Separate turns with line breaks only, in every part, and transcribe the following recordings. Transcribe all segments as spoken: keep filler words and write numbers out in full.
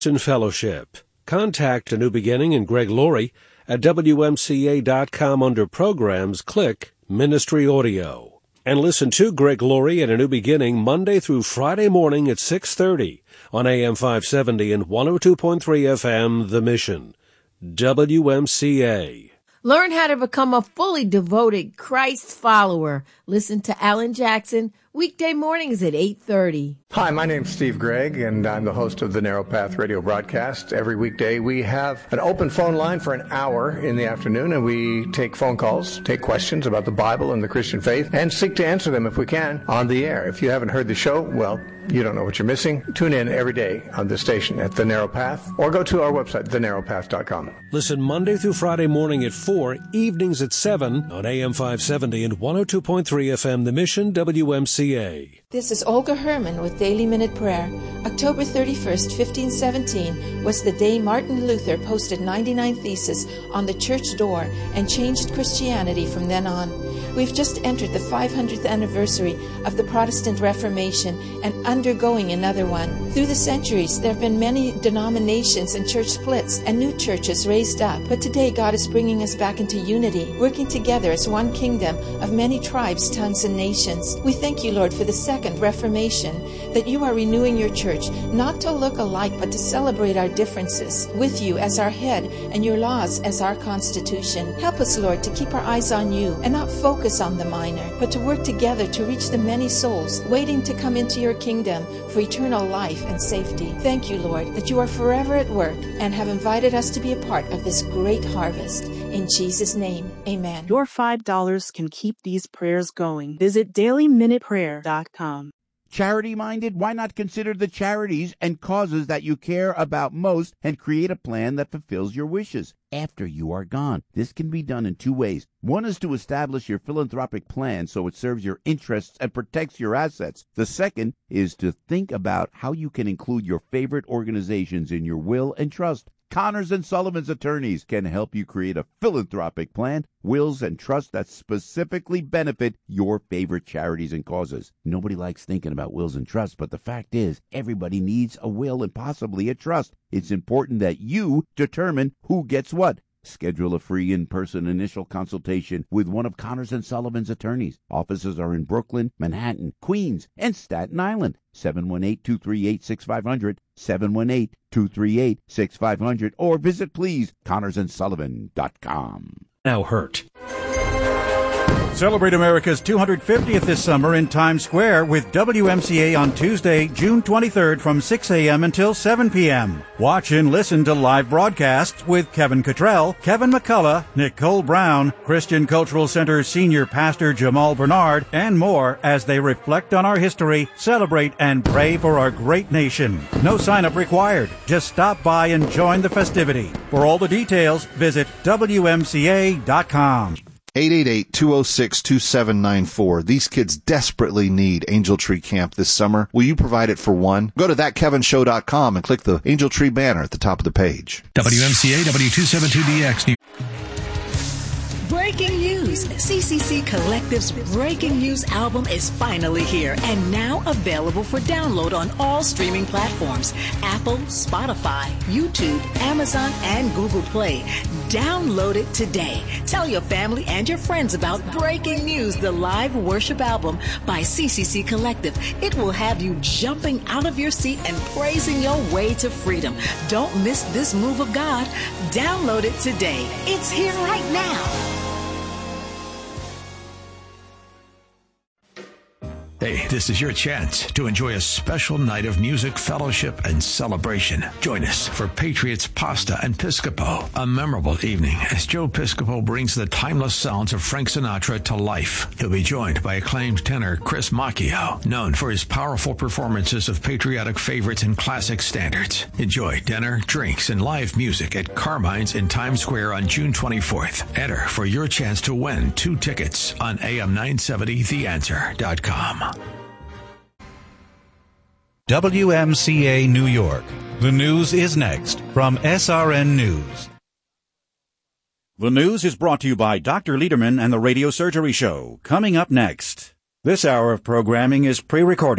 In Fellowship. Contact A New Beginning and Greg Laurie at W M C A dot com under Programs. Click Ministry Audio. And listen to Greg Laurie at A New Beginning Monday through Friday morning at six thirty on A M five seventy and one oh two point three F M The Mission. W M C A.
Learn how to become a fully devoted Christ follower. Listen to Alan Jackson weekday mornings at eight thirty.
Hi, my name's Steve Gregg, and I'm the host of the Narrow Path radio broadcast. Every weekday we have an open phone line for an hour in the afternoon, and we take phone calls, take questions about the Bible and the Christian faith, and seek to answer them if we can on the air. If you haven't heard the show, well, you don't know what you're missing. Tune in every day on this station at The Narrow Path, or go to our website, the narrow path dot com.
Listen Monday through Friday morning at four, evenings at seven on A M five seventy and one oh two point three F M The Mission, W M C A.
This is Olga Herman with Daily Minute Prayer. October thirty-first, fifteen seventeen was the day Martin Luther posted ninety-nine Theses on the church door and changed Christianity from then on. We've just entered the five hundredth anniversary of the Protestant Reformation and undergoing another one. Through the centuries, there have been many denominations and church splits and new churches raised up. But today, God is bringing us back into unity, working together as one kingdom of many tribes, tongues, and nations. We thank you, Lord, for the Second Reformation, that you are renewing your church, not to look alike, but to celebrate our differences, with you as our head and your laws as our constitution. Help us, Lord, to keep our eyes on you and not focus on the minor, but to work together to reach the many souls waiting to come into your kingdom for eternal life and safety. Thank you, Lord, that you are forever at work and have invited us to be a part of this great harvest. In Jesus' name, amen.
Your five dollars can keep these prayers going. Visit daily minute prayer dot com.
Charity-minded? Why not consider the charities and causes that you care about most and create a plan that fulfills your wishes after you are gone? This can be done in two ways. One is to establish your philanthropic plan so it serves your interests and protects your assets. The second is to think about how you can include your favorite organizations in your will and trust. Connors and Sullivan's attorneys can help you create a philanthropic plan, wills, and trusts that specifically benefit your favorite charities and causes. Nobody likes thinking about wills and trusts, but the fact is, everybody needs a will and possibly a trust. It's important that you determine who gets what. Schedule a free in-person initial consultation with one of Connors and Sullivan's attorneys. Offices are in Brooklyn, Manhattan, Queens, and Staten Island. seven one eight, two three eight, six five zero zero, seven one eight, two three eight, six five zero zero, or visit, please, connors and sullivan dot com.
Now hurt.
Celebrate America's two hundred fiftieth this summer in Times Square with W M C A on Tuesday, June twenty-third from six a.m. until seven p.m. Watch and listen to live broadcasts with Kevin Cottrell, Kevin McCullough, Nicole Brown, Christian Cultural Center Senior Pastor Jamal Bernard, and more as they reflect on our history, celebrate, and pray for our great nation. No sign-up required. Just stop by and join the festivity. For all the details, visit W M C A dot com.
eight eight eight, two oh six, two seven nine four. These kids desperately need Angel Tree Camp this summer. Will you provide it for one? Go to that kevin show dot com and click the Angel Tree banner at the top of the page.
W M C A W two seventy-two D X.
Breaking news. C C C Collective's Breaking News album is finally here and now available for download on all streaming platforms: Apple, Spotify, YouTube, Amazon, and Google Play. Download it today. Tell your family and your friends about Breaking News, the live worship album by C C C Collective. It will have you jumping out of your seat and praising your way to freedom. Don't miss this move of God. Download it today. It's here right now.
Hey, this is your chance to enjoy a special night of music, fellowship, and celebration. Join us for Patriots Pasta and Piscopo, a memorable evening as Joe Piscopo brings the timeless sounds of Frank Sinatra to life. He'll be joined by acclaimed tenor Chris Macchio, known for his powerful performances of patriotic favorites and classic standards. Enjoy dinner, drinks, and live music at Carmine's in Times Square on June twenty-fourth. Enter for your chance to win two tickets on A M nine seventy the answer dot com.
W M C A New York. The news is next from S R N News. The news is brought to you by Doctor Lederman and the Radio Surgery Show. Coming up next. This hour of programming is pre-recorded.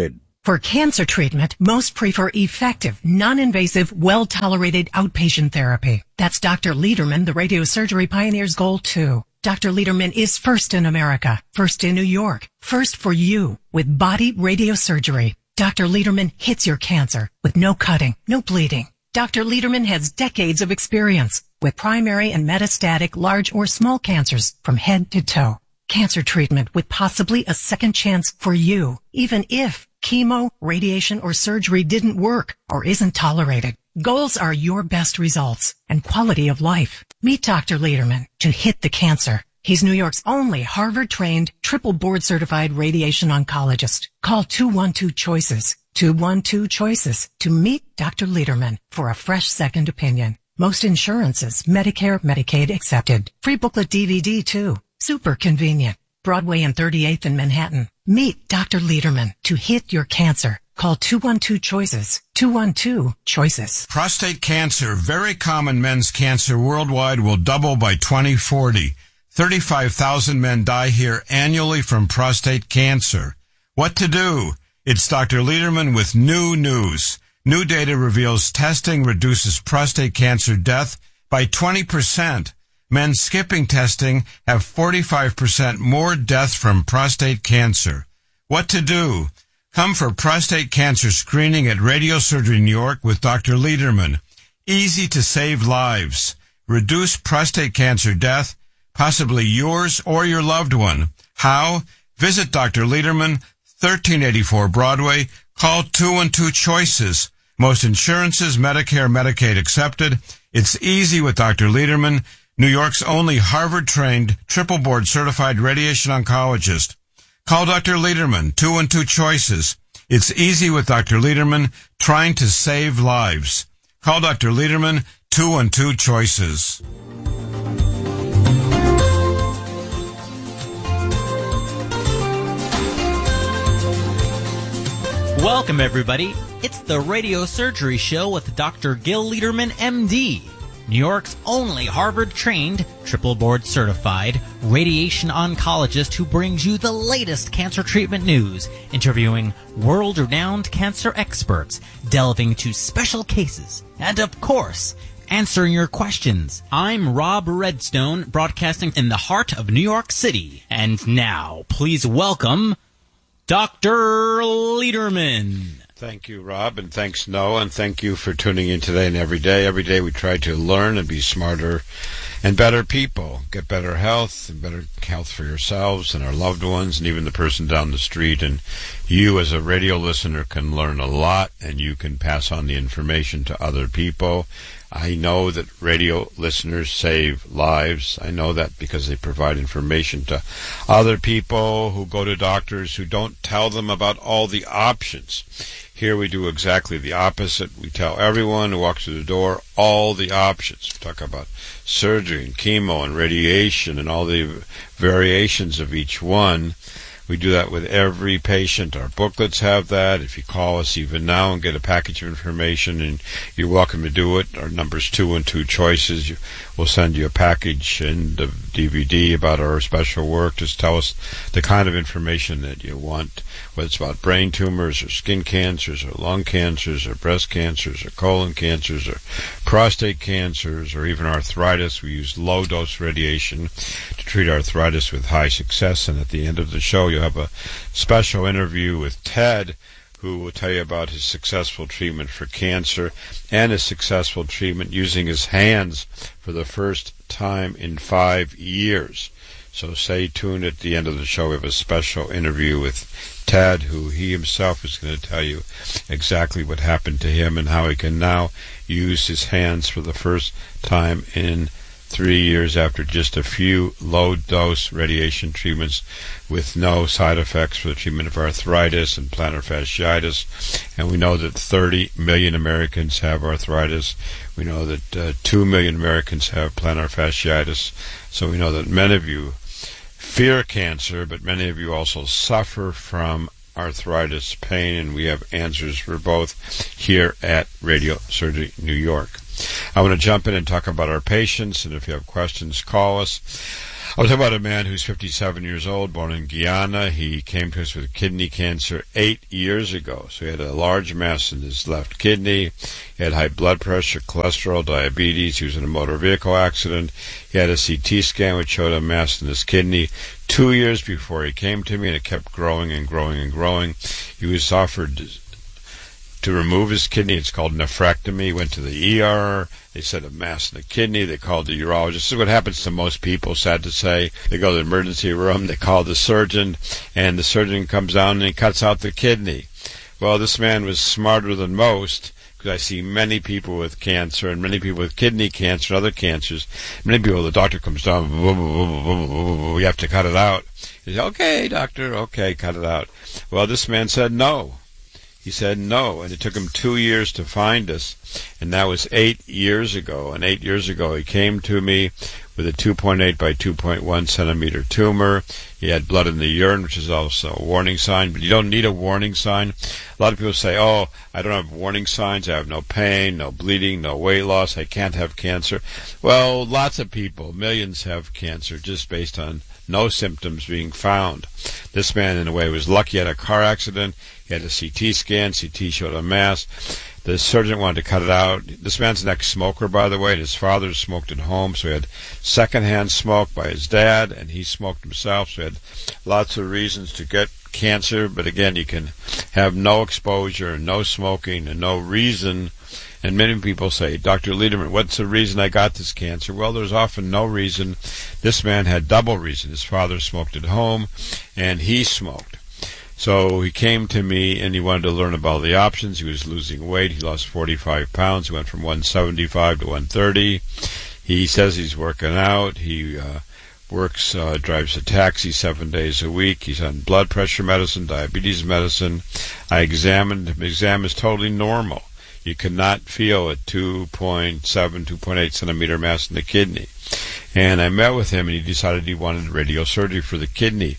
For cancer treatment, most prefer effective, non-invasive, well-tolerated outpatient therapy. That's Doctor Lederman, the radiosurgery pioneer's goal too. Doctor Lederman is first in America, first in New York, first for you with body radiosurgery. Doctor Lederman hits your cancer with no cutting, no bleeding. Doctor Lederman has decades of experience with primary and metastatic large or small cancers from head to toe. Cancer treatment with possibly a second chance for you, even if chemo, radiation, or surgery didn't work or isn't tolerated. Goals are your best results and quality of life. Meet Doctor Lederman to hit the cancer. He's New York's only Harvard-trained, triple board-certified radiation oncologist. Call two one two choices, two one two choices to meet Doctor Lederman for a fresh second opinion. Most insurances, Medicare, Medicaid accepted. Free booklet D V D too. Super convenient. Broadway and thirty-eighth in Manhattan. Meet Doctor Lederman to hit your cancer. Call two one two choices, two one two choices.
Prostate cancer, very common men's cancer worldwide, will double by twenty forty. thirty-five thousand men die here annually from prostate cancer. What to do? It's Doctor Lederman with new news. New data reveals testing reduces prostate cancer death by twenty percent. Men skipping testing have forty-five percent more death from prostate cancer. What to do? Come for prostate cancer screening at Radiosurgery New York with Doctor Lederman. Easy to save lives. Reduce prostate cancer death, possibly yours or your loved one. How? Visit Doctor Lederman, thirteen eighty-four Broadway. Call two one two choices. Most insurances, Medicare, Medicaid accepted. It's easy with Doctor Lederman, New York's only Harvard-trained, triple board-certified radiation oncologist. Call Doctor Lederman, two one two choices. It's easy with Doctor Lederman, trying to save lives. Call Doctor Lederman, two one two choices.
Welcome, everybody. It's the Radio Surgery Show with Doctor Gil Lederman, M D. New York's only Harvard-trained, triple board-certified radiation oncologist who brings you the latest cancer treatment news, interviewing world-renowned cancer experts, delving into special cases, and, of course, answering your questions. I'm Rob Redstone, broadcasting in the heart of New York City. And now, please welcome Doctor Lederman.
Thank you, Rob, and thanks, Noah, and thank you for tuning in today and every day. Every day we try to learn and be smarter and better people, get better health, and better health for yourselves and our loved ones and even the person down the street. And you, as a radio listener, can learn a lot, and you can pass on the information to other people. I know that radio listeners save lives. I know that because they provide information to other people who go to doctors who don't tell them about all the options. Here we do exactly the opposite. We tell everyone who walks through the door all the options. We talk about surgery and chemo and radiation and all the variations of each one. We do that with every patient. Our booklets have that. If you call us even now and get a package of information, and you're welcome to do it. Our number's two one two choices. We'll send you a package and a D V D about our special work. Just tell us the kind of information that you want, whether it's about brain tumors or skin cancers or lung cancers or breast cancers or colon cancers or prostate cancers or even arthritis. We use low-dose radiation to treat arthritis with high success. And at the end of the show, you'll have a special interview with Ted, who will tell you about his successful treatment for cancer and his successful treatment using his hands for the first time in five years. So stay tuned. At the end of the show, we have a special interview with Ted, who he himself is going to tell you exactly what happened to him and how he can now use his hands for the first time in three years after just a few low-dose radiation treatments with no side effects for the treatment of arthritis and plantar fasciitis. And we know that thirty million Americans have arthritis. We know that uh, two million Americans have plantar fasciitis. So we know that many of you fear cancer, but many of you also suffer from arthritis pain, and we have answers for both here at Radio Surgery New York. I want to jump in and talk about our patients, and if you have questions, call us. I was talking about a man who's fifty-seven years old, born in Guyana. He came to us with kidney cancer eight years ago. So he had a large mass in his left kidney. He had high blood pressure, cholesterol, diabetes. He was in a motor vehicle accident. He had a C T scan which showed a mass in his kidney two years before he came to me, and it kept growing and growing and growing. He was offered to remove his kidney. It's called nephrectomy. He went to the E R. They said a mass in the kidney. They called the urologist. This is what happens to most people, sad to say. They go to the emergency room. They call the surgeon, and the surgeon comes down and he cuts out the kidney. Well, this man was smarter than most, because I see many people with cancer and many people with kidney cancer and other cancers. Many people, the doctor comes down, we have to cut it out. He said, okay, doctor, okay, cut it out. Well, this man said no. He said no, and it took him two years to find us, and that was eight years ago. And eight years ago, he came to me with a two point eight by two point one centimeter tumor. He had blood in the urine, which is also a warning sign, but you don't need a warning sign. A lot of people say, oh, I don't have warning signs. I have no pain, no bleeding, no weight loss. I can't have cancer. Well, lots of people, millions have cancer just based on no symptoms being found. This man, in a way, was lucky. He had a car accident. He had a C T scan. C T showed a mass. The surgeon wanted to cut it out. This man's an ex-smoker, by the way, and his father smoked at home, so he had secondhand smoke by his dad, and he smoked himself, so he had lots of reasons to get cancer. But again, you can have no exposure, no smoking, and no reason. And many people say, Doctor Lederman, what's the reason I got this cancer? Well, there's often no reason. This man had double reason. His father smoked at home, and he smoked. So he came to me, and he wanted to learn about the options. He was losing weight. He lost forty-five pounds. He went from one seventy-five to one thirty. He says he's working out. He uh, works, uh, drives a taxi seven days a week. He's on blood pressure medicine, diabetes medicine. I examined him. His exam is totally normal. You cannot feel a two point seven, two point eight centimeter mass in the kidney. And I met with him, and he decided he wanted radiosurgery for the kidney.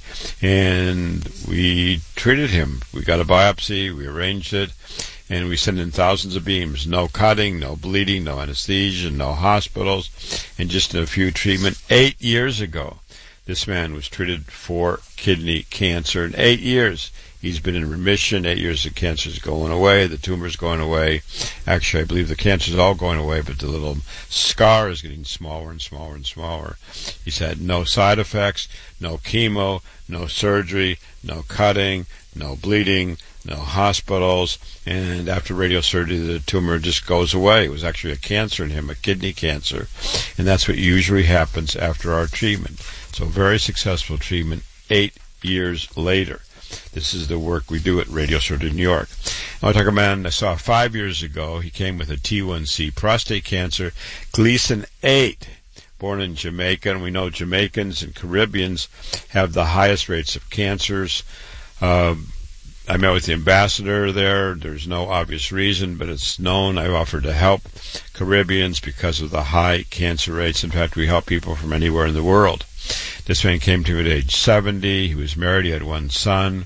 And we treated him. We got a biopsy, we arranged it, and we sent in thousands of beams. No cutting, no bleeding, no anesthesia, no hospitals, and just a few treatment. Eight years ago, this man was treated for kidney cancer. In eight years, he's been in remission. Eight years, the cancer's going away. The tumor's going away. Actually, I believe the cancer's all going away, but the little scar is getting smaller and smaller and smaller. He's had no side effects, no chemo, no surgery, no cutting, no bleeding, no hospitals. And after radiosurgery, the tumor just goes away. It was actually a cancer in him, a kidney cancer. And that's what usually happens after our treatment. So very successful treatment eight years later. This is the work we do at Radiosurgery New York. I want to talk about a man I saw five years ago. He came with a T one C prostate cancer, Gleason eight, born in Jamaica. And we know Jamaicans and Caribbeans have the highest rates of cancers. Uh, I met with the ambassador there. There's no obvious reason, but it's known. I've offered to help Caribbeans because of the high cancer rates. In fact, we help people from anywhere in the world. This man came to me at age seventy. He was married. He had one son.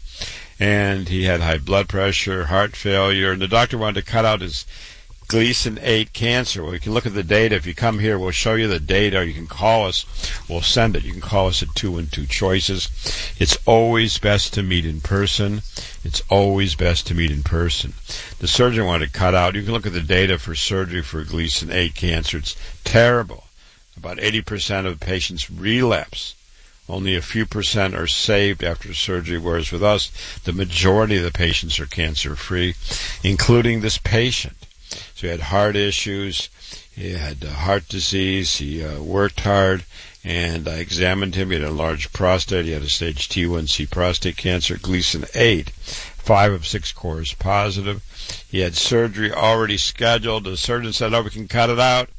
And he had high blood pressure, heart failure. And the doctor wanted to cut out his Gleason eight cancer. Well, you can look at the data. If you come here, we'll show you the data. Or you can call us. We'll send it. You can call us at two and two choices. It's always best to meet in person. It's always best to meet in person. The surgeon wanted to cut out. You can look at the data for surgery for Gleason eight cancer. It's terrible. About eighty percent of patients relapse. Only a few percent are saved after surgery, whereas with us, the majority of the patients are cancer-free, including this patient. So he had heart issues, he had uh, heart disease, he uh, worked hard, and I examined him. He had a large prostate, he had a stage T one C prostate cancer, Gleason eight, five of six cores positive. He had surgery already scheduled. The surgeon said, oh, we can cut it out.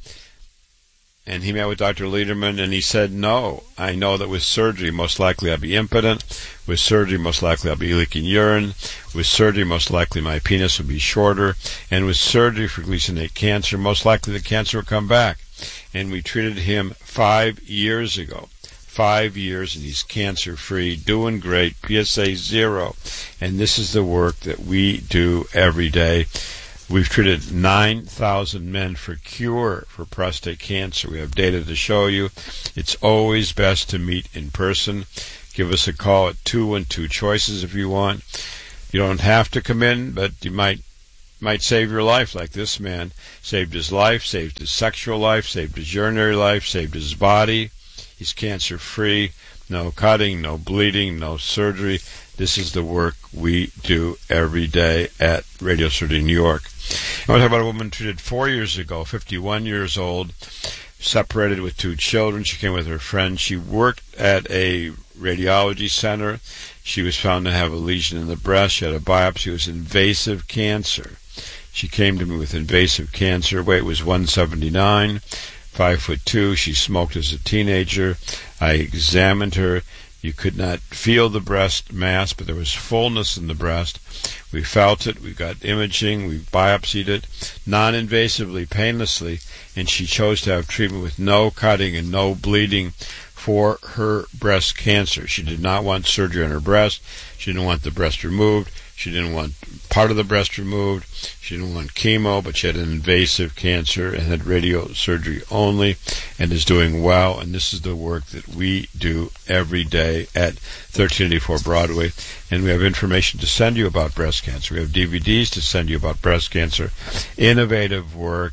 And he met with Doctor Lederman, and he said, no, I know that with surgery, most likely I'll be impotent. With surgery, most likely I'll be leaking urine. With surgery, most likely my penis will be shorter. And with surgery for Gleason eight cancer, most likely the cancer will come back. And we treated him five years ago. Five years, and he's cancer-free, doing great, P S A zero. And this is the work that we do every day. We've treated nine thousand men for cure for prostate cancer. We have data to show you. It's always best to meet in person. Give us a call at two one two choices if you want. You don't have to come in, but you might might save your life, like this man saved his life, saved his sexual life, saved his urinary life, saved his body. He's cancer-free, no cutting, no bleeding, no surgery. This is the work we do every day at Radio Surgery New York. I want to talk about a woman treated four years ago, fifty-one years old, separated with two children. She came with her friend. She worked at a radiology center. She was found to have a lesion in the breast. She had a biopsy. It was invasive cancer. She came to me with invasive cancer. Weight was one seventy-nine, five foot two. She smoked as a teenager. I examined her. You could not feel the breast mass, but there was fullness in the breast. We felt it. We got imaging. We biopsied it non-invasively, painlessly, and she chose to have treatment with no cutting and no bleeding for her breast cancer. She did not want surgery on her breast. She didn't want the breast removed. She didn't want part of the breast removed. She didn't want chemo, but she had an invasive cancer and had radio surgery only and is doing well. And this is the work that we do every day at thirteen eighty-four Broadway. And we have information to send you about breast cancer. We have D V Ds to send you about breast cancer. Innovative work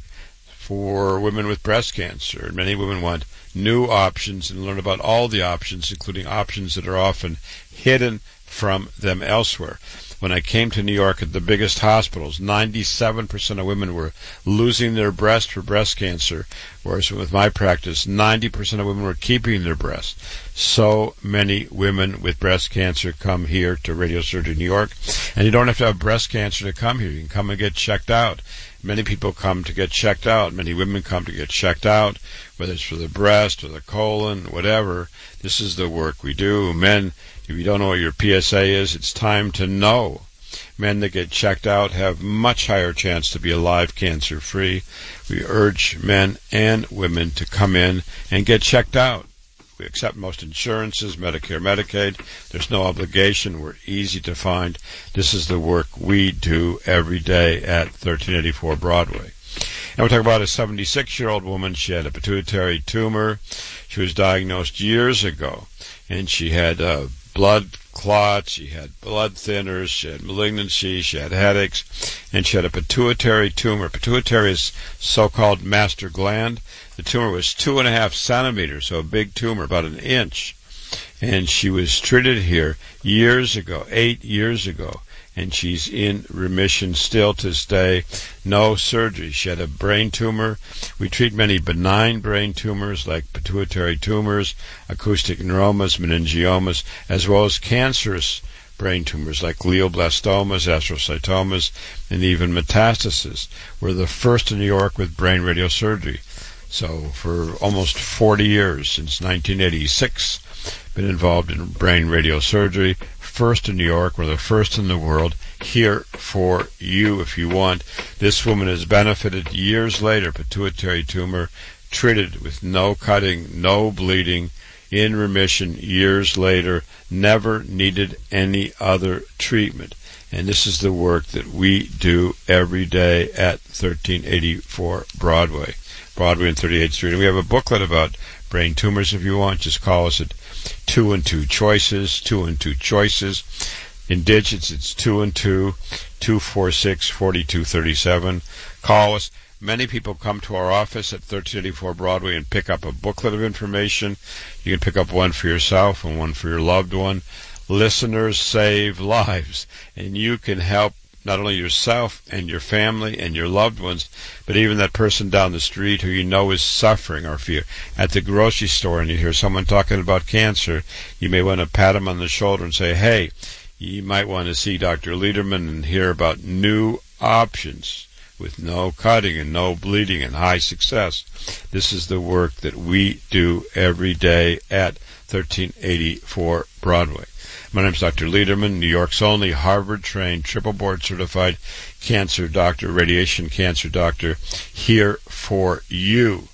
for women with breast cancer. Many women want new options and learn about all the options, including options that are often hidden from them elsewhere. When I came to New York at the biggest hospitals, ninety-seven percent of women were losing their breast for breast cancer, whereas with my practice, ninety percent of women were keeping their breast. So many women with breast cancer come here to Radio Surgery New York, and you don't have to have breast cancer to come here. You can come and get checked out. Many people come to get checked out. Many women come to get checked out, whether it's for the breast or the colon, whatever. This is the work we do. Men, if you don't know what your P S A is, it's time to know. Men that get checked out have much higher chance to be alive cancer-free. We urge men and women to come in and get checked out. We accept most insurances, Medicare, Medicaid. There's no obligation. We're easy to find. This is the work we do every day at thirteen eighty-four Broadway. And we're talking about a seventy-six-year-old woman. She had a pituitary tumor. She was diagnosed years ago, and she had uh, blood clots, she had blood thinners, she had malignancy, she had headaches, and she had a pituitary tumor. Pituitary is so-called master gland. The tumor was two and a half centimeters, so a big tumor, about an inch. And she was treated here years ago, eight years ago, and she's in remission still to this day. No surgery. She had a brain tumor. We treat many benign brain tumors like pituitary tumors, acoustic neuromas, meningiomas, as well as cancerous brain tumors like glioblastomas, astrocytomas, and even metastases. We're the first in New York with brain radiosurgery. So for almost forty years, since nineteen eighty-six, been involved in brain radiosurgery. First in New York, we're the first in the world, here for you if you want. This woman has benefited years later, pituitary tumor, treated with no cutting, no bleeding, in remission years later, never needed any other treatment. And this is the work that we do every day at thirteen eighty-four Broadway, Broadway and thirty-eighth Street. And we have a booklet about brain tumors if you want. Just call us at two and two choices, two and two choices. In digits, it's two and two, two four six, forty-two thirty-seven. Call us. Many people come to our office at thirteen eighty-four Broadway and pick up a booklet of information. You can pick up one for yourself and one for your loved one. Listeners save lives, and you can help not only yourself and your family and your loved ones, but even that person down the street who you know is suffering. Or if you're at the grocery store and you hear someone talking about cancer, you may want to pat them on the shoulder and say, hey, you might want to see Doctor Lederman and hear about new options with no cutting and no bleeding and high success. This is the work that we do every day at thirteen eighty-four Broadway. My name is Doctor Lederman, New York's only Harvard-trained, triple board-certified cancer doctor, radiation cancer doctor, here for you.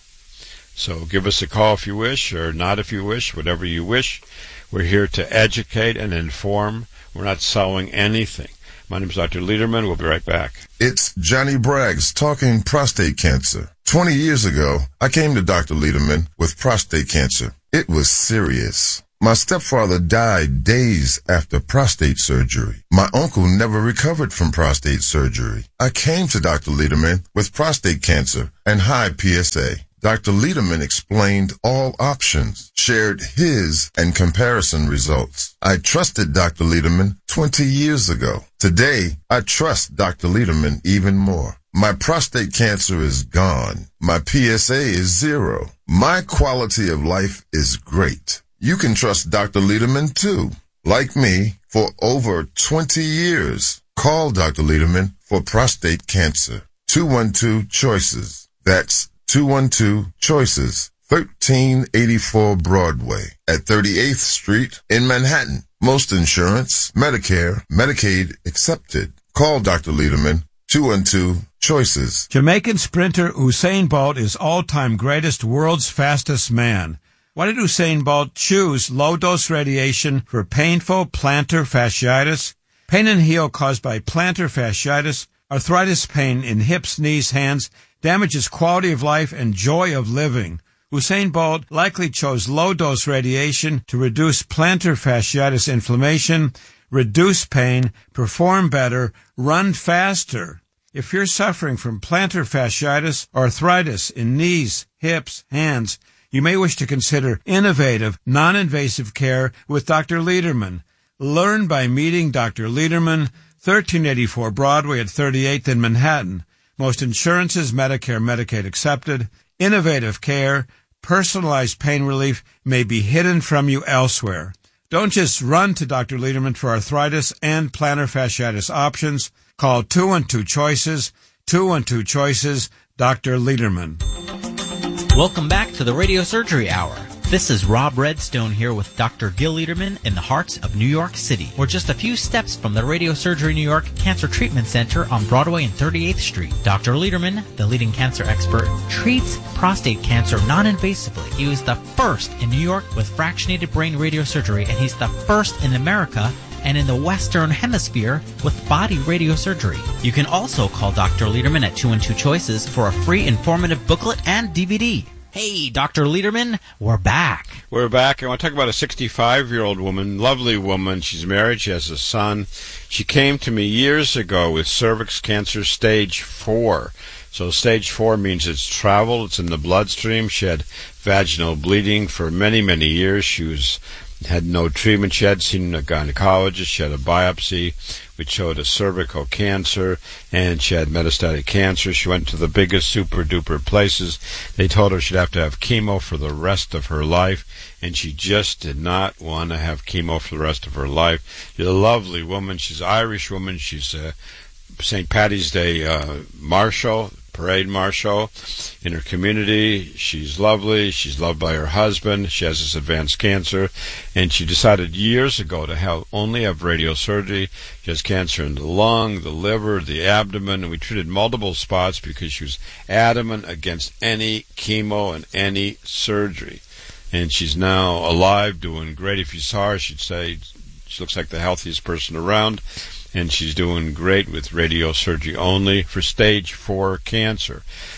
So give us a call if you wish, or not if you wish, whatever you wish. We're here to educate and inform. We're not selling anything.
My name is Doctor Lederman. We'll be right back.
It's Johnny Braggs talking prostate cancer. Twenty years ago, I came to Doctor Lederman with prostate cancer. It was serious. My stepfather died days after prostate surgery. My uncle never recovered from prostate surgery. I came to Doctor Lederman with prostate cancer and high P S A. Doctor Lederman explained all options, shared his and comparison results. I trusted Doctor Lederman twenty years ago. Today, I trust Doctor Lederman even more. My prostate cancer is gone. My P S A is zero. My quality of life is great. You can trust Doctor Lederman too. Like me, for over twenty years. Call Doctor Lederman for prostate cancer. two one two choices. That's two one two choices. thirteen eighty-four Broadway at thirty-eighth Street in Manhattan. Most insurance, Medicare, Medicaid accepted. Call Doctor Lederman. two one two choices.
Jamaican sprinter Usain Bolt is all-time greatest world's fastest man. Why did Usain Bolt choose low-dose radiation for painful plantar fasciitis? Pain and heel caused by plantar fasciitis, arthritis pain in hips, knees, hands, damages quality of life and joy of living. Usain Bolt likely chose low-dose radiation to reduce plantar fasciitis inflammation, reduce pain, perform better, run faster. If you're suffering from plantar fasciitis, arthritis in knees, hips, hands, you may wish to consider innovative, non-invasive care with Doctor Lederman. Learn by meeting Doctor Lederman, thirteen eighty-four Broadway at thirty-eighth in Manhattan. Most insurances, Medicare, Medicaid accepted. Innovative care, personalized pain relief may be hidden from you elsewhere. Don't just run to Doctor Lederman for arthritis and plantar fasciitis options. Call two one two choices, two one two choices, Doctor Lederman.
Welcome back to the Radio Surgery Hour. This is Rob Redstone here with Doctor Gil Lederman in the heart of New York City. We're just a few steps from the Radio Surgery New York Cancer Treatment Center on Broadway and thirty-eighth Street. Doctor Lederman, the leading cancer expert, treats prostate cancer non-invasively. He was the first in New York with fractionated brain radiosurgery, and he's the first in America and in the Western Hemisphere with body radiosurgery. You can also call Doctor Lederman at two one two choices for a free informative booklet and D V D. Hey, Doctor Lederman, we're back.
We're back. I want to talk about a sixty-five-year-old woman, lovely woman. She's married. She has a son. She came to me years ago with cervix cancer stage four. So stage four means it's traveled. It's in the bloodstream. She had vaginal bleeding for many, many years. She was had no treatment. She had seen a gynecologist. She had a biopsy, which showed a cervical cancer, and she had metastatic cancer. She went to the biggest super-duper places. They told her she'd have to have chemo for the rest of her life, and she just did not want to have chemo for the rest of her life. She's a lovely woman. She's an Irish woman. She's a Saint Paddy's Day uh, marshal, parade marshal in her community. She's lovely. She's loved by her husband. She has this advanced cancer, and she decided years ago to have only have radiosurgery. She has cancer in the lung, the liver, the abdomen, and we treated multiple spots because she was adamant against any chemo and any surgery. And she's now alive, doing great. If you saw her, she'd say she looks like the healthiest person around. And she's doing great with radiosurgery only for stage four cancer.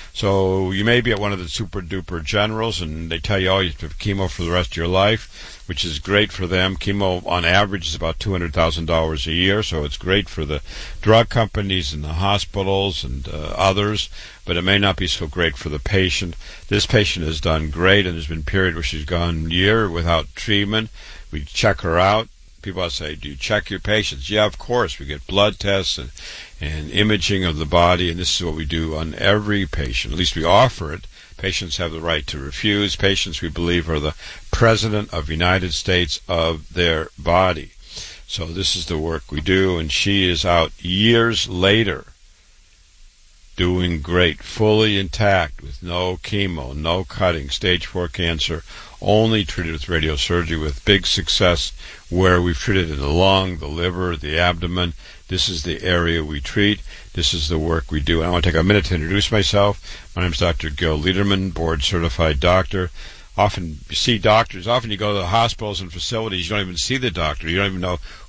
So you may be at one of the super-duper generals, and they tell you, oh, you have to have chemo for the rest of your life, which is great for them. Chemo, on average, is about two hundred thousand dollars a year, so it's great for the drug companies and the hospitals and uh, others, but it may not be so great for the patient. This patient has done great, and there's been a period where she's gone a year without treatment. We check her out. People say, do you check your patients? Yeah, of course. We get blood tests and, and imaging of the body, and this is what we do on every patient. At least we offer it. Patients have the right to refuse. Patients, we believe, are the president of the United States of their body. So this is the work we do, and she is out years later doing great, fully intact, with no chemo, no cutting, stage four cancer, only treated with radiosurgery with big success, where we've treated in the lung, the liver, the abdomen. This is the area we treat. This is the work we do. And I want to take a minute to introduce myself. My name is Doctor Gil Lederman, board-certified doctor. Often you see doctors. Often you go to the hospitals and facilities. You don't even see the doctor. You don't even know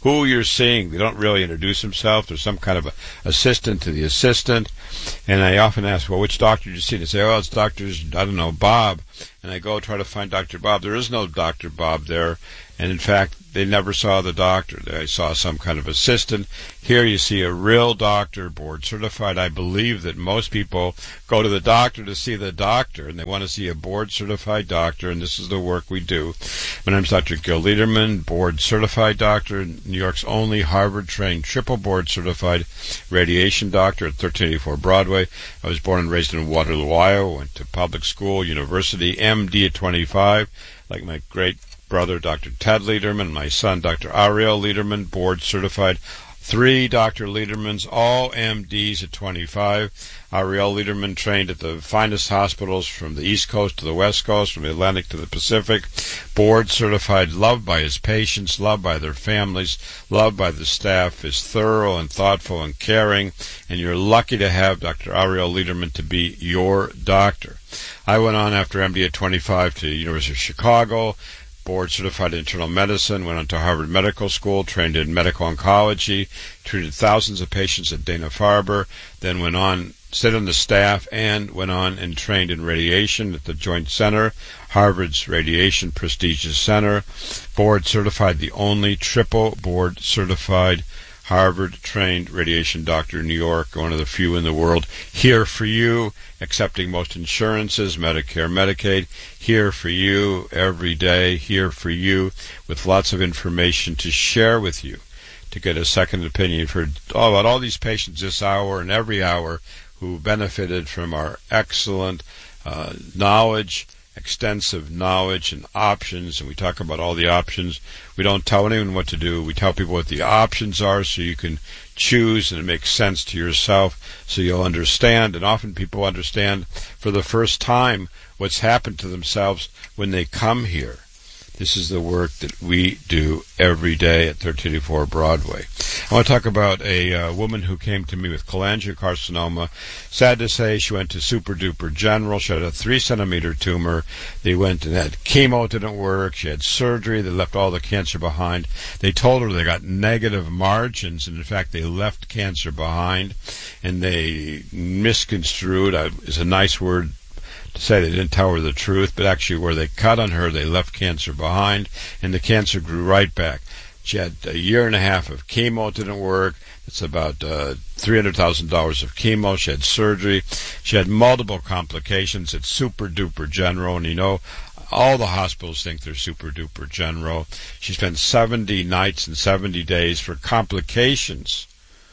who you're seeing. They don't really introduce themselves. There's some kind of a assistant to the assistant. And I often ask, well, which doctor did you see? They say, oh, it's Doctor, I don't know, Bob. And I go try to find Doctor Bob. There is no Doctor Bob there. And in fact, they never saw the doctor. They saw some kind of assistant. Here you see a real doctor, board certified. I believe that most people go to the doctor to see the doctor, and they want to see a board certified doctor, and this is the work we do. My name is Doctor Gil Liederman, board certified doctor, New York's only Harvard-trained triple board certified radiation doctor at thirteen eighty-four Broadway. I was born and raised in Waterloo, Iowa, went to public school, university, M D at twenty-five, like my great brother, Doctor Ted Liederman, my son, Doctor Ariel Liederman, board certified. Three Doctor Liedermans, all M Ds at twenty-five. Ariel Liederman trained at the finest hospitals from the East Coast to the West Coast, from the Atlantic to the Pacific. Board certified, loved by his patients, loved by their families, loved by the staff, is thorough and thoughtful and caring, and you're lucky to have Doctor Ariel Liederman to be your doctor. I went on after M D at twenty-five to the University of Chicago, board certified in internal medicine, went on to Harvard Medical School, trained in medical oncology, treated thousands of patients at Dana-Farber, then went on, stayed on the staff, and went on and trained in radiation at the Joint Center, Harvard's Radiation Prestigious Center, board certified, the only triple board certified Harvard-trained radiation doctor in New York, one of the few in the world. Here for you, accepting most insurances, Medicare, Medicaid. Here for you every day. Here for you with lots of information to share with you, to get a second opinion for all, about all these patients this hour and every hour who benefited from our excellent uh, knowledge, extensive knowledge and options, and we talk about all the options. We don't tell anyone what to do. We tell people what the options are so you can choose and it makes sense to yourself so you'll understand. And often people understand for the first time what's happened to themselves when they come here. This is the work that we do every day at thirteen eighty-four Broadway. I want to talk about a uh, woman who came to me with cholangiocarcinoma. Sad to say, she went to Super Duper General. She had a three centimeter tumor. They went and had chemo, it didn't work. She had surgery. They left all the cancer behind. They told her they got negative margins, and in fact, they left cancer behind, and they misconstrued, uh, is a nice word to say, they didn't tell her the truth, but actually where they cut on her, they left cancer behind, and the cancer grew right back. She had a year and a half of chemo, it didn't work. It's about uh, three hundred thousand dollars of chemo. She had surgery. She had multiple complications at Super Duper General, and you know, all the hospitals think they're Super Duper General. She spent seventy nights and seventy days for complications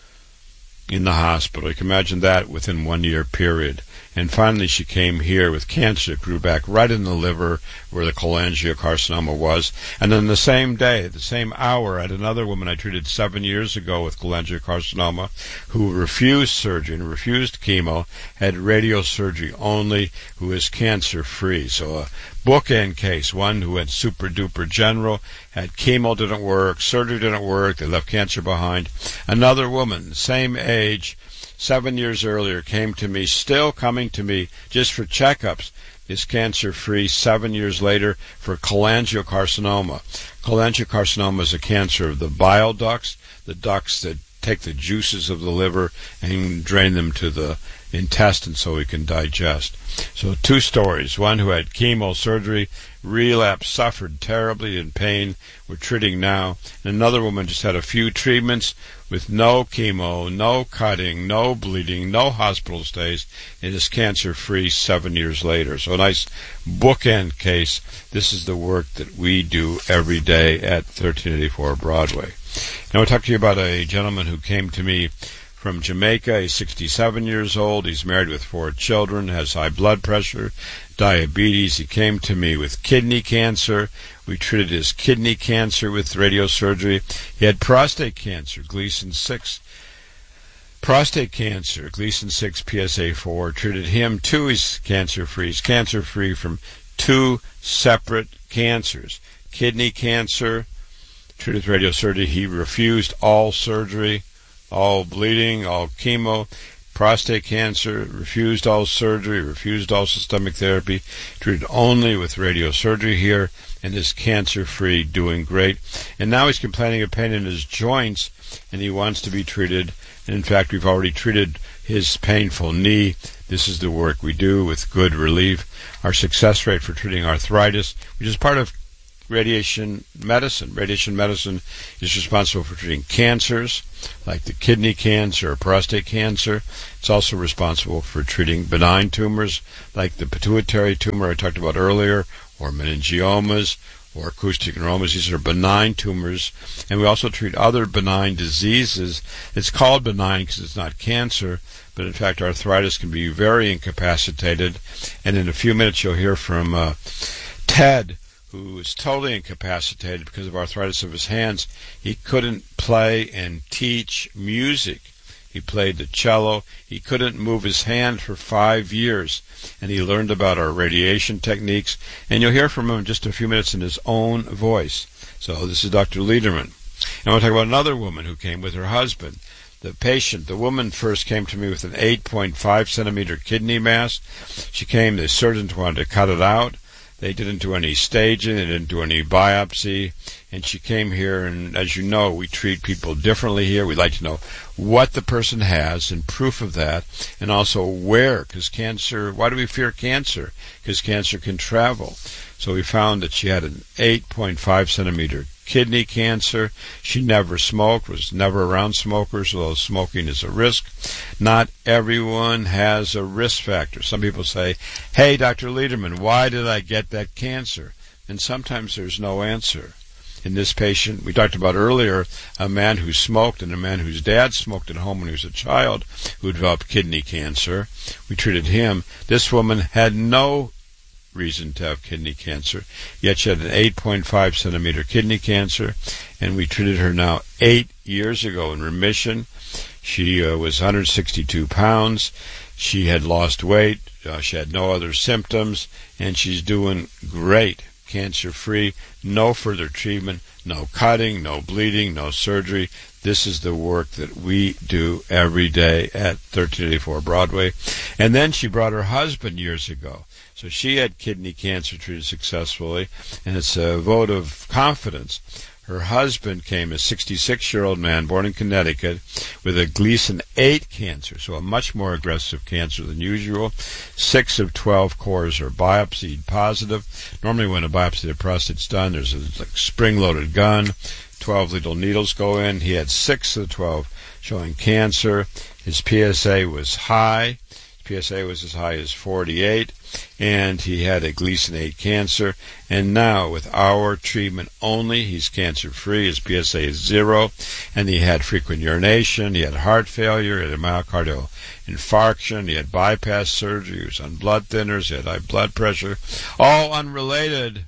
in the hospital. You can imagine that within one year period. And finally she came here with cancer. It grew back right in the liver where the cholangiocarcinoma was. And then the same day, the same hour, I had another woman I treated seven years ago with cholangiocarcinoma who refused surgery and refused chemo, had radiosurgery only, who is cancer-free. So a bookend case, one who had Super Duper General, had chemo, didn't work, surgery didn't work, they left cancer behind. Another woman, same age, seven years earlier, came to me, still coming to me just for checkups, is cancer-free seven years later for cholangiocarcinoma. Cholangiocarcinoma is a cancer of the bile ducts, the ducts that take the juices of the liver and drain them to the intestine so we can digest. So two stories. One who had chemo surgery, relapsed, suffered terribly in pain, we're treating now. And another woman just had a few treatments with no chemo, no cutting, no bleeding, no hospital stays, and is cancer-free seven years later. So a nice bookend case. This is the work that we do every day at thirteen eighty-four Broadway. Now I'll talk to you about a gentleman who came to me from Jamaica. He's sixty-seven years old. He's married with four children, has high blood pressure, diabetes. He came to me with kidney cancer. We treated his kidney cancer with radiosurgery. He had prostate cancer, Gleason six. Prostate cancer, Gleason six P S A four. Treated him too. He's cancer-free. He's cancer-free from two separate cancers. Kidney cancer, treated radiosurgery. He refused all surgery, all bleeding, all chemo. prostate cancer, refused all surgery, refused all systemic therapy, treated only with radiosurgery here, and is cancer-free, doing great. And now he's complaining of pain in his joints, and he wants to be treated. And in fact, we've already treated his painful knee. This is the work we do with good relief. Our success rate for treating arthritis, which is part of radiation medicine. Radiation medicine is responsible for treating cancers, like the kidney cancer or prostate cancer. It's also responsible for treating benign tumors, like the pituitary tumor I talked about earlier, or meningiomas, or acoustic neuromas. These are benign tumors. And we also treat other benign diseases. It's called benign because it's not cancer, but in fact arthritis can be very incapacitated. And in a few minutes you'll hear from uh, Ted, who is totally incapacitated because of arthritis of his hands. He couldn't play and teach music. He played the cello. He couldn't move his hand for five years, and he learned about our radiation techniques. And you'll hear from him in just a few minutes in his own voice. So this is Doctor Lederman. And I want to talk about another woman who came with her husband. The patient, the woman first came to me with an eight point five centimeter kidney mass. She came, the surgeons wanted to cut it out. They didn't do any staging, they didn't do any biopsy, and she came here, and as you know, we treat people differently here. We'd like to know what the person has and proof of that, and also where, because cancer, why do we fear cancer? Because cancer can travel. So we found that she had an eight point five centimeter kidney cancer. She never smoked, was never around smokers, although smoking is a risk. Not everyone has a risk factor. Some people say, hey, Doctor Lederman, why did I get that cancer? And sometimes there's no answer. In this patient, we talked about earlier, a man who smoked and a man whose dad smoked at home when he was a child who developed kidney cancer. We treated him. This woman had no reason to have kidney cancer, yet she had an eight point five centimeter kidney cancer, and we treated her now eight years ago in remission. She uh, was one hundred sixty-two pounds. She had lost weight. Uh, she had no other symptoms, and she's doing great, cancer-free, no further treatment, no cutting, no bleeding, no surgery. This is the work that we do every day at thirteen eighty-four Broadway. And then she brought her husband years ago. So she had kidney cancer treated successfully, and it's a vote of confidence. Her husband came, a sixty-six-year-old man born in Connecticut, with a Gleason eight cancer, so a much more aggressive cancer than usual. Six of twelve cores are biopsied positive. Normally when a biopsy of the prostate's done, there's a like, spring-loaded gun. twelve little needles go in. He had six of the twelve showing cancer. His P S A was high. P S A was as high as forty-eight, and he had a Gleason eight cancer. And now, with our treatment only, he's cancer-free. His P S A is zero, and he had frequent urination. He had heart failure. He had a myocardial infarction. He had bypass surgery. He was on blood thinners. He had high blood pressure, all unrelated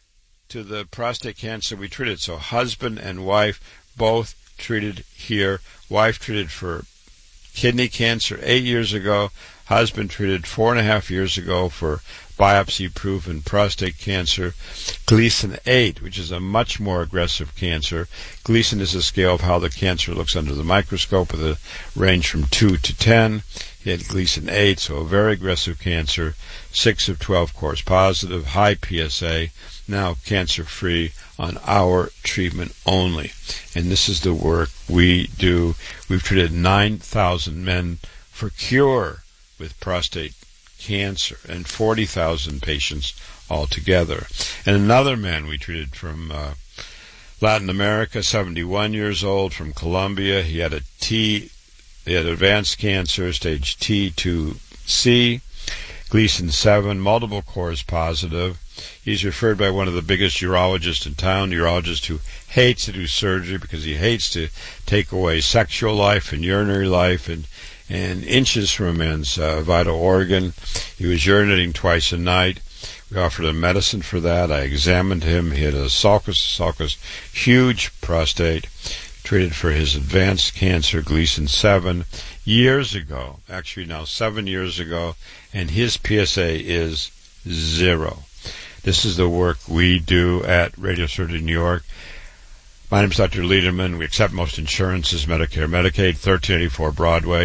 to the prostate cancer we treated. So husband and wife both treated here. Wife treated for kidney cancer eight years ago. Husband treated four and a half years ago for biopsy-proven prostate cancer. Gleason eight, which is a much more aggressive cancer. Gleason is a scale of how the cancer looks under the microscope with a range from two to ten. He had Gleason eight, so a very aggressive cancer. Six of twelve cores positive, high P S A, now cancer-free on our treatment only. And this is the work we do. We've treated nine thousand men for cure with prostate cancer, and forty thousand patients altogether. And another man we treated from uh, Latin America, seventy-one years old, from Colombia. He had a T, he had advanced cancer, stage T two C, Gleason seven, multiple cores positive. He's referred by one of the biggest urologists in town, urologist who hates to do surgery because he hates to take away sexual life and urinary life and and inches from a man's uh, vital organ. He was urinating twice a night. We offered him medicine for that. I examined him. He had a sulcus, sulcus, huge prostate, treated for his advanced cancer, Gleason seven, years ago, actually now seven years ago, and his P S A is zero. This is the work we do at Radiosurgery New York. My name is Doctor Lederman. We accept most insurances, Medicare, Medicaid, thirteen eighty-four Broadway.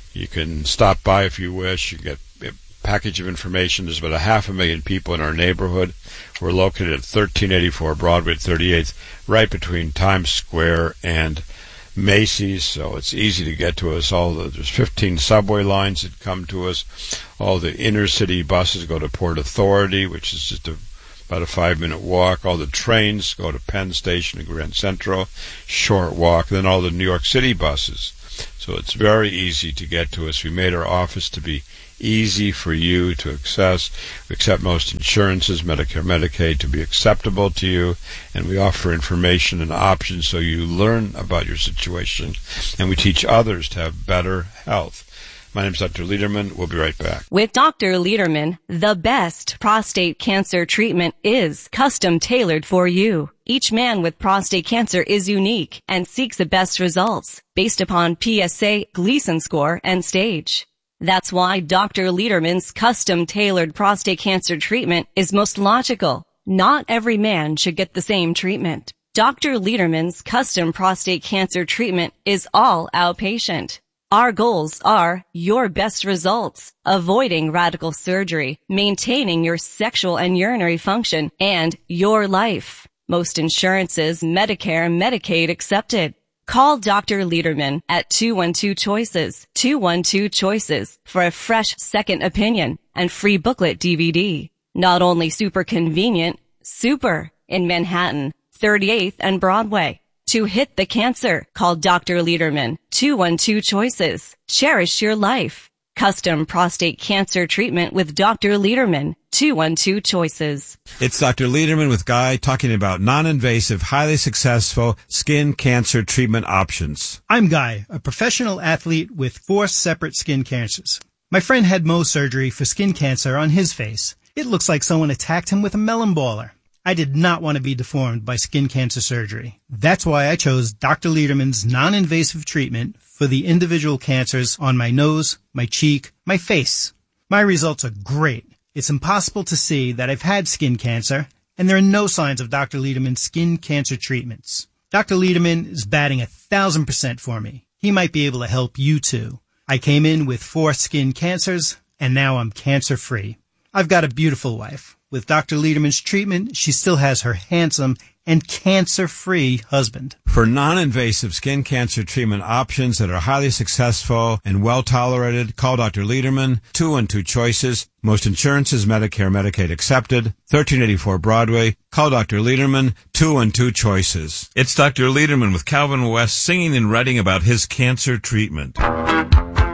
You can stop by if you wish. You get a package of information. There's about a half a million people in our neighborhood. We're located at thirteen eighty-four Broadway, thirty-eighth, right between Times Square and Macy's, so it's easy to get to us. All the, there's fifteen subway lines that come to us. All the inner city buses go to Port Authority, which is just a, about a five-minute walk. All the trains go to Penn Station and Grand Central, short walk. Then all the New York City buses. So it's very easy to get to us. We made our office to be easy for you to access. We accept most insurances, Medicare, Medicaid, to be acceptable to you, and we offer information and options so you learn about your situation, and we teach others to have better health. My name is Doctor Lederman. We'll be right back.
With Doctor Lederman, the best prostate cancer treatment is custom tailored for you. Each man with prostate cancer is unique and seeks the best results based upon P S A, Gleason score, and stage. That's why Doctor Lederman's custom-tailored prostate cancer treatment is most logical. Not every man should get the same treatment. Doctor Lederman's custom prostate cancer treatment is all outpatient. Our goals are your best results, avoiding radical surgery, maintaining your sexual and urinary function, and your life. Most insurances, Medicare, Medicaid accepted. Call Doctor Lederman at two one two choices, two one two choices for a fresh second opinion and free booklet D V D. Not only super convenient, super in Manhattan, thirty-eighth and Broadway. To hit the cancer, call Doctor Lederman, two one two choices. Cherish your life. Custom prostate cancer treatment with Doctor Lederman, two one two choices.
It's Doctor Lederman with Guy talking about non-invasive, highly successful skin cancer treatment options.
I'm Guy, a professional athlete with four separate skin cancers. My friend had Mohs surgery for skin cancer on his face. It looks like someone attacked him with a melon baller. I did not want to be deformed by skin cancer surgery. That's why I chose Doctor Lederman's non-invasive treatment for the individual cancers on my nose, my cheek, my face. My results are great. It's impossible to see that I've had skin cancer, and there are no signs of Doctor Lederman's skin cancer treatments. Doctor Lederman is batting a thousand percent for me. He might be able to help you too. I came in with four skin cancers, and now I'm cancer-free. I've got a beautiful wife. With Doctor Lederman's treatment, she still has her handsome and cancer-free husband.
For non-invasive skin cancer treatment options that are highly successful and well-tolerated, call Doctor Lederman, two one two choices. Most insurances, Medicare, Medicaid accepted, thirteen eighty-four Broadway. Call Doctor Lederman, two one two choices. It's Doctor Lederman with Calvin West singing and writing about his cancer treatment.